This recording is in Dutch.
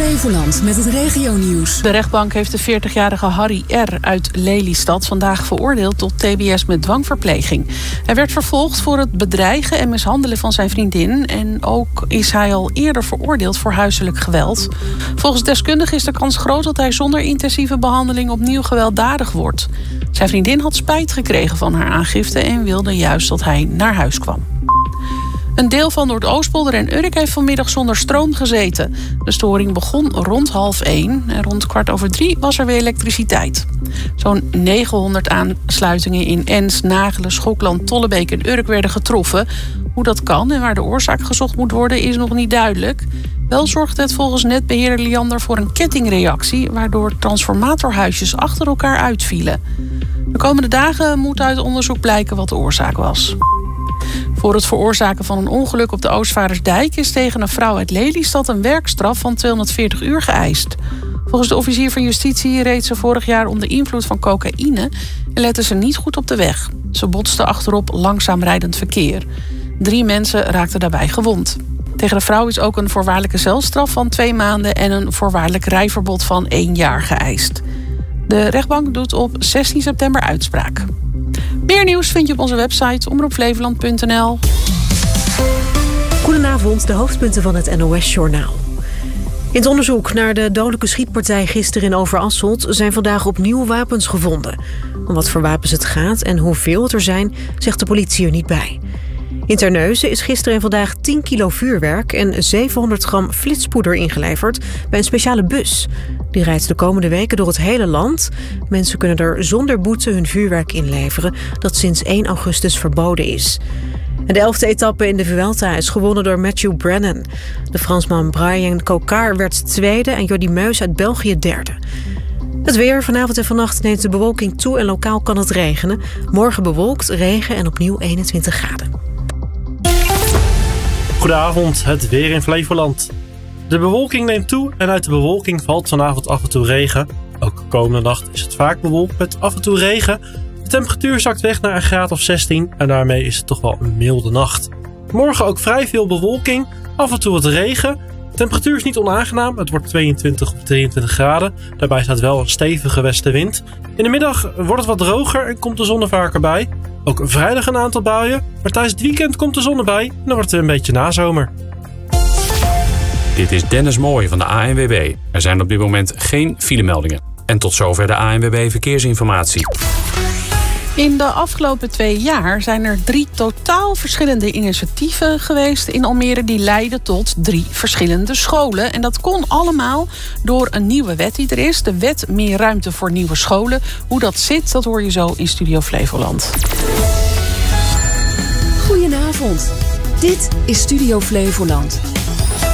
Flevoland met het regionieuws. De rechtbank heeft de 40-jarige Harry R. uit Lelystad vandaag veroordeeld tot TBS met dwangverpleging. Hij werd vervolgd voor het bedreigen en mishandelen van zijn vriendin. En ook is hij al eerder veroordeeld voor huiselijk geweld. Volgens deskundigen is de kans groot dat hij zonder intensieve behandeling opnieuw gewelddadig wordt. Zijn vriendin had spijt gekregen van haar aangifte en wilde juist dat hij naar huis kwam. Een deel van Noordoostpolder en Urk heeft vanmiddag zonder stroom gezeten. De storing begon rond 12:30 en rond 2:15 was er weer elektriciteit. Zo'n 900 aansluitingen in Ens, Nagelen, Schokland, Tollebeek en Urk werden getroffen. Hoe dat kan en waar de oorzaak gezocht moet worden is nog niet duidelijk. Wel zorgt het volgens netbeheerder Liander voor een kettingreactie, waardoor transformatorhuisjes achter elkaar uitvielen. De komende dagen moet uit onderzoek blijken wat de oorzaak was. Voor het veroorzaken van een ongeluk op de Oostvaardersdijk is tegen een vrouw uit Lelystad een werkstraf van 240 uur geëist. Volgens de officier van justitie reed ze vorig jaar onder invloed van cocaïne en lette ze niet goed op de weg. Ze botste achterop langzaam rijdend verkeer. 3 mensen raakten daarbij gewond. Tegen de vrouw is ook een voorwaardelijke celstraf van 2 maanden en een voorwaardelijk rijverbod van 1 jaar geëist. De rechtbank doet op 16 september uitspraak. Meer nieuws vind je op onze website omroepflevoland.nl. Goedenavond, de hoofdpunten van het NOS-journaal. In het onderzoek naar de dodelijke schietpartij gisteren in Overasselt zijn vandaag opnieuw wapens gevonden. Om wat voor wapens het gaat en hoeveel het er zijn, zegt de politie er niet bij. In Terneuzen is gisteren en vandaag 10 kilo vuurwerk en 700 gram flitspoeder ingeleverd bij een speciale bus. Die rijdt de komende weken door het hele land. Mensen kunnen er zonder boete hun vuurwerk inleveren, dat sinds 1 augustus verboden is. En de 11e etappe in de Vuelta is gewonnen door Matthew Brennan. De Fransman Brian Cocard werd tweede en Jordi Meus uit België derde. Het weer. Vanavond en vannacht neemt de bewolking toe en lokaal kan het regenen. Morgen bewolkt, regen en opnieuw 21 graden. Goedenavond, het weer in Flevoland. De bewolking neemt toe en uit de bewolking valt vanavond af en toe regen. Ook komende nacht is het vaak bewolkt met af en toe regen. De temperatuur zakt weg naar een graad of 16 en daarmee is het toch wel een milde nacht. Morgen ook vrij veel bewolking, af en toe wat regen. De temperatuur is niet onaangenaam, het wordt 22 of 23 graden. Daarbij staat wel een stevige westenwind. In de middag wordt het wat droger en komt de zon er vaker bij. Ook vrijdag een aantal buien, maar tijdens het weekend komt de zon erbij en dan wordt het een beetje nazomer. Dit is Dennis Mooij van de ANWB. Er zijn op dit moment geen filemeldingen. En tot zover de ANWB Verkeersinformatie. In de afgelopen 2 jaar zijn er 3 totaal verschillende initiatieven geweest in Almere die leiden tot 3 verschillende scholen. En dat kon allemaal door een nieuwe wet die er is. De wet Meer Ruimte voor Nieuwe Scholen. Hoe dat zit, dat hoor je zo in Studio Flevoland. Goedenavond. Dit is Studio Flevoland.